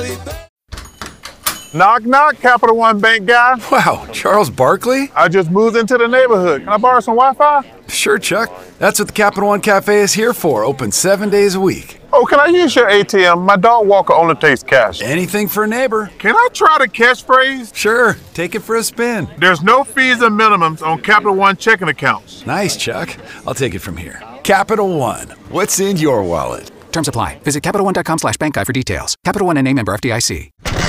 Knock, knock, Capital One Bank guy. Wow, Charles Barkley? I just moved into the neighborhood. Can I borrow some Wi-Fi? Sure, Chuck. That's what the Capital One Cafe is here for, open 7 days a week. Oh, can I use your ATM? My dog Walker only takes cash. Anything for a neighbor. Can I try the catchphrase? Sure, take it for a spin. There's no fees and minimums on Capital One checking accounts. Nice, Chuck. I'll take it from here. Capital One, what's in your wallet? Terms apply. Visit CapitalOne.com/bankguide for details. Capital One NA, member FDIC.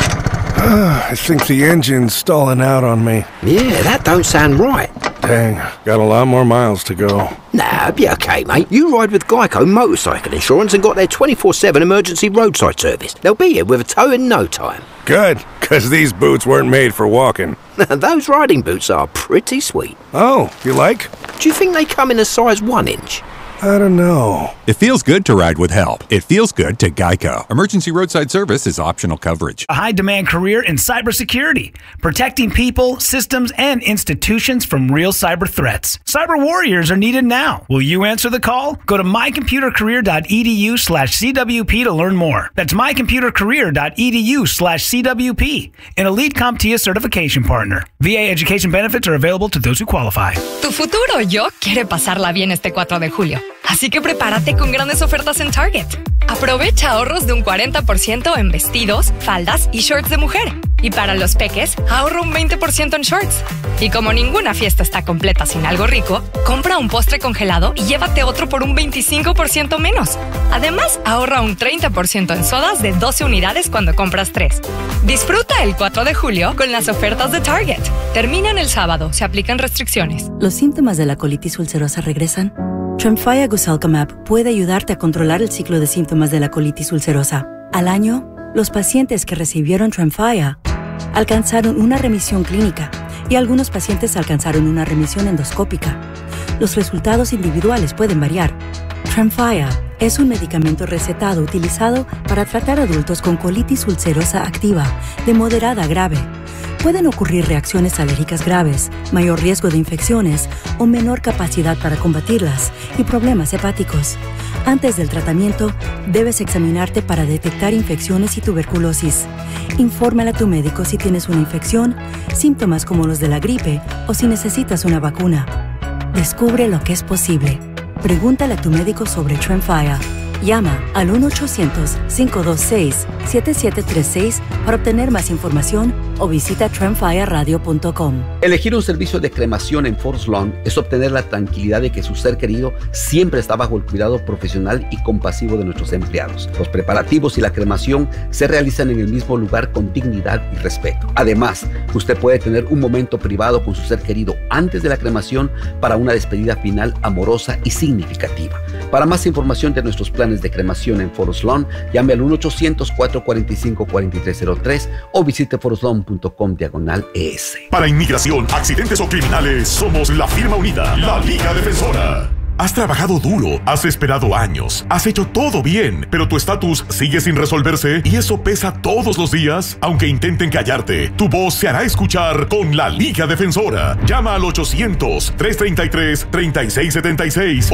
I think the engine's stalling out on me. Yeah, that don't sound right. Dang, got a lot more miles to go. Nah, be okay, mate. You ride with Geico Motorcycle Insurance and got their 24/7 emergency roadside service. They'll be here with a tow in no time. Good, because these boots weren't made for walking. Those riding boots are pretty sweet. Oh, you like? Do you think they come in a size 1 inch? I don't know. It feels good to ride with help. It feels good to Geico. Emergency roadside service is optional coverage. A high-demand career in cybersecurity, protecting people, systems, and institutions from real cyber threats. Cyber warriors are needed now. Will you answer the call? Go to mycomputercareer.edu/CWP to learn more. That's mycomputercareer.edu/CWP, an elite CompTIA certification partner. VA education benefits are available to those who qualify. Tu futuro yo quiere pasarla bien este 4 de julio. Así que prepárate con grandes ofertas en Target. Aprovecha ahorros de un 40% en vestidos, faldas y shorts de mujer. Y para los peques, ahorra un 20% en shorts. Y como ninguna fiesta está completa sin algo rico, compra un postre congelado y llévate otro por un 25% menos. Además, ahorra un 30% en sodas de 12 unidades cuando compras 3. Disfruta el 4 de julio con las ofertas de Target. Terminan el sábado, se aplican restricciones. ¿Los síntomas de la colitis ulcerosa regresan? Tremfya Guselkumab puede ayudarte a controlar el ciclo de síntomas de la colitis ulcerosa. Al año, los pacientes que recibieron Tremfya alcanzaron una remisión clínica y algunos pacientes alcanzaron una remisión endoscópica. Los resultados individuales pueden variar. Tremfya es un medicamento recetado utilizado para tratar adultos con colitis ulcerosa activa de moderada a grave. Pueden ocurrir reacciones alérgicas graves, mayor riesgo de infecciones o menor capacidad para combatirlas y problemas hepáticos. Antes del tratamiento, debes examinarte para detectar infecciones y tuberculosis. Infórmale a tu médico si tienes una infección, síntomas como los de la gripe o si necesitas una vacuna. Descubre lo que es posible. Pregúntale a tu médico sobre Tremfya. Llama al 1-800-526-7736 para obtener más información o visita tremfyaradio.com. Elegir un servicio de cremación en Forest Lawn es obtener la tranquilidad de que su ser querido siempre está bajo el cuidado profesional y compasivo de nuestros empleados. Los preparativos y la cremación se realizan en el mismo lugar con dignidad y respeto. Además, usted puede tener un momento privado con su ser querido antes de la cremación para una despedida final amorosa y significativa. Para más información de nuestros planes de cremación en Forest Lawn, llame al 1-800-445-4303 o visite forestlawn.com/ES. Para inmigración, accidentes o criminales, somos la firma unida, la Liga Defensora. Has trabajado duro, has esperado años, has hecho todo bien, pero tu estatus sigue sin resolverse y eso pesa todos los días. Aunque intenten callarte, tu voz se hará escuchar con la Liga Defensora. Llama al 800-333-3676.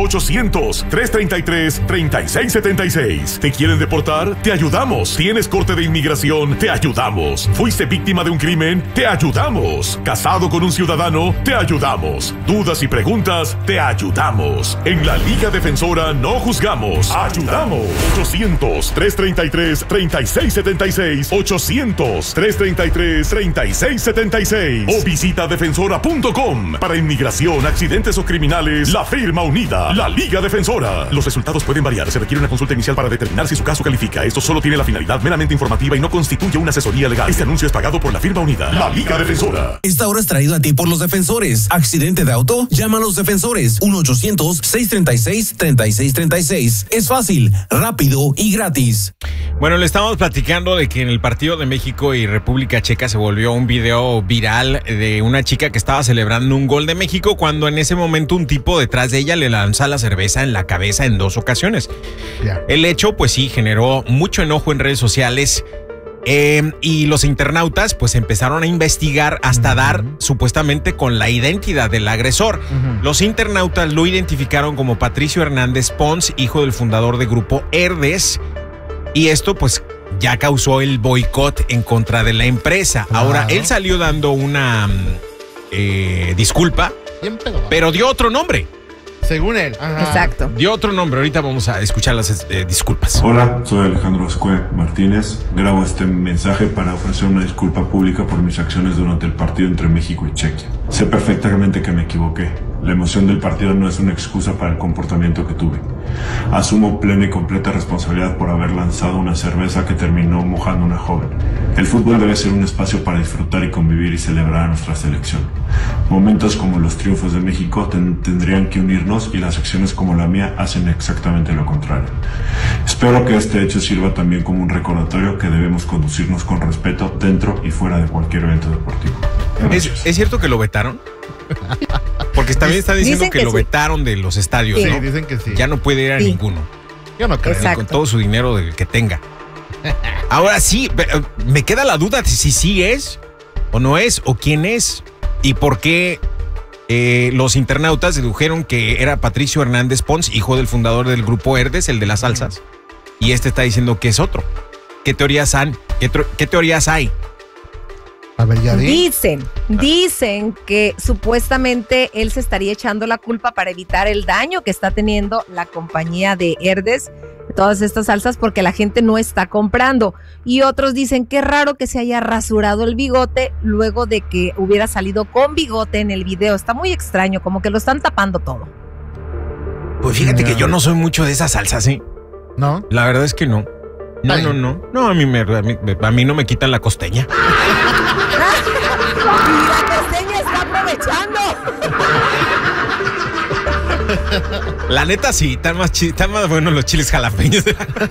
800-333-3676. ¿Te quieren deportar? Te ayudamos. ¿Tienes corte de inmigración? Te ayudamos. ¿Fuiste víctima de un crimen? Te ayudamos. ¿Casado con un ciudadano? Te ayudamos. ¿Dudas y preguntas? Te ayudamos. En la Liga Defensora no juzgamos, ayudamos. 800-333-3676. 800-333-3676. O visita defensora.com. Para inmigración, accidentes o criminales, la firma unida, la Liga Defensora. Los resultados pueden variar. Se requiere una consulta inicial para determinar si su caso califica. Esto solo tiene la finalidad meramente informativa y no constituye una asesoría legal. Este anuncio es pagado por la firma unida, la Liga Defensora. Esta hora es traído a ti por los defensores. ¿Accidente de auto? Llama a los defensores. 1-800-636-3636. Es fácil, rápido y gratis. Bueno, le estamos platicando de que en el partido de México y República Checa se volvió un video viral de una chica que estaba celebrando un gol de México cuando en ese momento un tipo detrás de ella le lanza la cerveza en la cabeza en 2 ocasiones. El hecho, pues sí, generó mucho enojo en redes sociales. Y los internautas pues empezaron a investigar hasta dar supuestamente con la identidad del agresor. Los internautas lo identificaron como Patricio Hernández Pons, hijo del fundador del grupo Herdes. Y esto pues ya causó el boicot en contra de la empresa. Claro. Ahora, él salió dando una disculpa, pero dio otro nombre. Según él. Ajá. Exacto. Dio otro nombre. Ahorita vamos a escuchar las disculpas. Hola, soy Alejandro Ascue Martínez. Grabo este mensaje para ofrecer una disculpa pública por mis acciones durante el partido entre México y Chequia. Sé perfectamente que me equivoqué. La emoción del partido no es una excusa para el comportamiento que tuve. Asumo plena y completa responsabilidad por haber lanzado una cerveza que terminó mojando a una joven. El fútbol debe ser un espacio para disfrutar y convivir y celebrar a nuestra selección. Momentos como los triunfos de México tendrían que unirnos y las acciones como la mía hacen exactamente lo contrario. Espero que este hecho sirva también como un recordatorio que debemos conducirnos con respeto dentro y fuera de cualquier evento deportivo. ¿Es cierto que lo vetaron? Porque también están diciendo Dicen que que lo sí. vetaron de los estadios, Sí. ¿no? Sí, dicen que sí. Ya no puede ir a Sí. ninguno. Yo no creo. Exacto. Con todo su dinero que tenga. Ahora sí, me queda la duda de si sí es o no es, o quién es, y por qué los internautas dedujeron que era Patricio Hernández Pons, hijo del fundador del grupo Herdes, el de las salsas, y este está diciendo que es otro. ¿Qué teorías han? ¿Qué teorías hay? A ver, ya di. Dicen que supuestamente él se estaría echando la culpa para evitar el daño que está teniendo la compañía de Herdes, todas estas salsas, porque la gente no está comprando. Y otros dicen que es raro que se haya rasurado el bigote luego de que hubiera salido con bigote en el video. Está muy extraño, como que lo están tapando todo. Pues fíjate que yo no soy mucho de esas salsas, ¿sí? ¿No? La verdad es que no. No, a mí no me quitan la costeña. ¡Y la costeña está aprovechando! La neta sí, están más buenos los chiles jalapeños.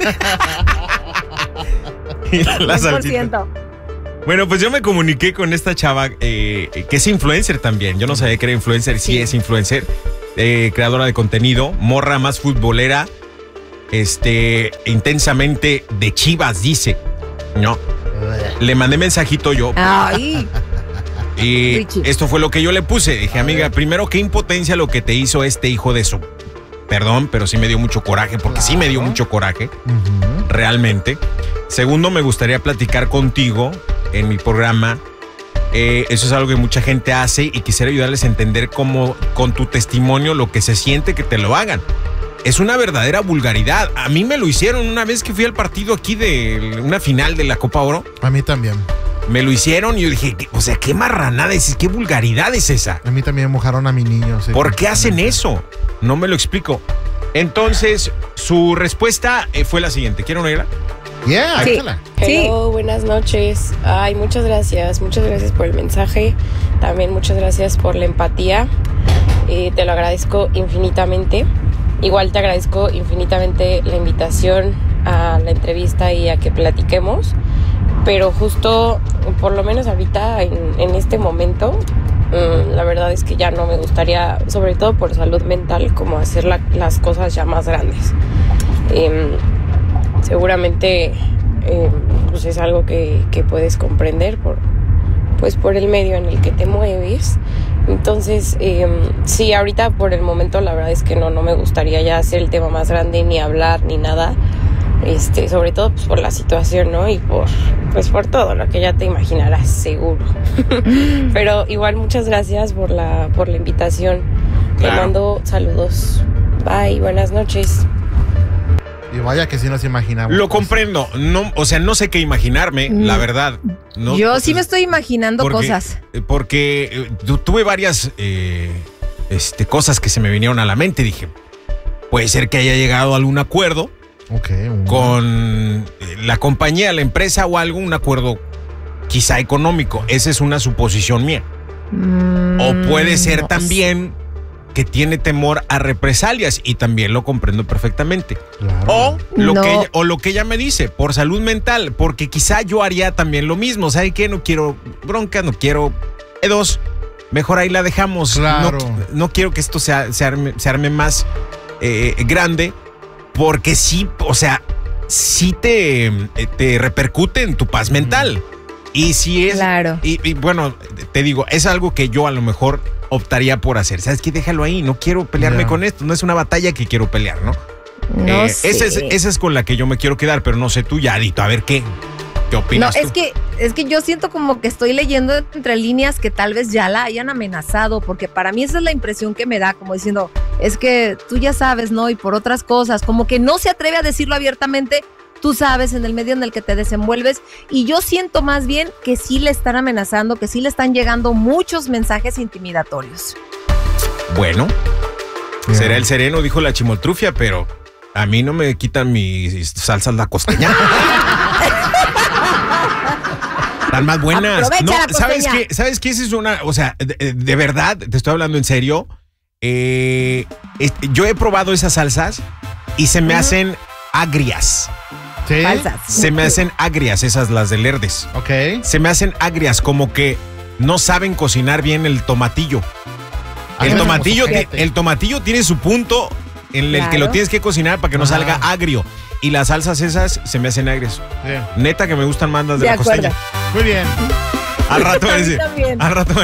Y la salsita. 100%. Bueno, pues yo me comuniqué con esta chava que es influencer también. Yo no sabía que era influencer, sí es influencer. Creadora de contenido, morra más futbolera, intensamente de Chivas, dice. No. Le mandé mensajito yo. Ay. Y Richie. esto fue lo que yo le puse. Dije, amiga, primero, qué impotencia lo que te hizo este hijo de su... Perdón, pero sí me dio mucho coraje, porque sí me dio mucho coraje, realmente. Segundo, me gustaría platicar contigo en mi programa. Eso es algo que mucha gente hace y quisiera ayudarles a entender cómo, con tu testimonio, lo que se siente que te lo hagan. Es una verdadera vulgaridad. A mí me lo hicieron una vez que fui al partido aquí de una final de la Copa Oro. A mí también. Me lo hicieron y yo dije, o sea, qué marranada es, qué vulgaridad es esa. A mí también mojaron a mi niño. Sí. ¿Por qué hacen eso? No me lo explico. Entonces, su respuesta fue la siguiente. ¿Quieren oírla? Yeah, Sí. échala. Hello, buenas noches. Ay, muchas gracias por el mensaje. También muchas gracias por la empatía. Te lo agradezco infinitamente. Igual te agradezco infinitamente la invitación a la entrevista y a que platiquemos. Pero justo, por lo menos ahorita, en este momento, la verdad es que ya no me gustaría, sobre todo por salud mental, como hacer las cosas ya más grandes. Seguramente pues es algo que puedes comprender por el medio en el que te mueves. Entonces, sí, ahorita por el momento la verdad es que no me gustaría ya hacer el tema más grande, ni hablar, ni nada. Sobre todo pues, por la situación, ¿no? Y por todo lo que ya te imaginarás, seguro. Pero igual muchas gracias por la invitación. Claro. Te mando saludos. Bye, buenas noches. Y vaya que sí nos imaginamos. Lo comprendo. No, o sea, no sé qué imaginarme, la verdad. No, Yo sí me estoy imaginando cosas. Porque tuve varias cosas que se me vinieron a la mente. Dije, puede ser que haya llegado a algún acuerdo con la compañía, la empresa o algo, un acuerdo quizá económico. Esa es una suposición mía. O puede ser también que tiene temor a represalias y también lo comprendo perfectamente. Claro. O lo que ella me dice, por salud mental, porque quizá yo haría también lo mismo. ¿Sabe qué? No quiero bronca, no quiero pedos. Mejor ahí la dejamos. Claro. No quiero que esto se arme más grande, porque sí, o sea, sí te repercute en tu paz mental. Y si es... Claro. Y bueno, te digo, es algo que yo a lo mejor optaría por hacer. ¿Sabes qué? Déjalo ahí, no quiero pelearme con esto. No es una batalla que quiero pelear, ¿no? No sé. Esa es con la que yo me quiero quedar, pero no sé tú, Yadito, a ver qué opinas tú. Es que yo siento como que estoy leyendo entre líneas que tal vez ya la hayan amenazado, porque para mí esa es la impresión que me da, como diciendo, es que tú ya sabes, ¿no? Y por otras cosas, como que no se atreve a decirlo abiertamente, tú sabes, en el medio en el que te desenvuelves, y yo siento más bien que sí le están amenazando, que sí le están llegando muchos mensajes intimidatorios. Bueno, será el sereno, dijo la chimoltrufia, pero a mí no me quitan mis salsas la costeña. Están más buenas. Aprovecha No, la costeña. ¿Sabes qué? Esa es una, o sea, de verdad, te estoy hablando en serio. Yo he probado esas salsas y se me hacen agrias. ¿Sí? Falsas. Se me hacen agrias esas, las del Herdes. Ok. Se me hacen agrias, como que no saben cocinar bien el tomatillo. El tomatillo tiene su punto en el que lo tienes que cocinar para que no salga agrio. Y las salsas esas se me hacen agrias. Sí. Neta que me gustan más las de De la acuerdo. costeña. Muy bien. Al rato A mí decir. también. Al rato.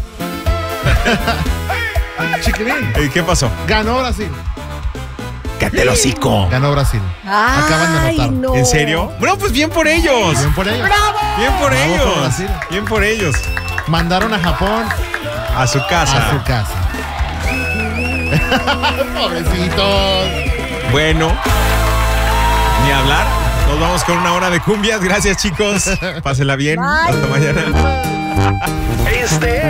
Chiquilín. ¿Qué pasó? Ganó Brasil. ¡Cállate el hocico! Ganó Brasil. Acaban de Ay, anotar. no. ¿En serio? Bueno, pues bien por ellos. Bien por ellos. Bien por Bravo por ellos. Brasil. Bien por ellos. Mandaron a Japón A su casa. a su casa. Pobrecitos. Bueno, ni hablar. Nos vamos con una hora de cumbias. Gracias, chicos. Pásenla bien. Bye. Hasta mañana.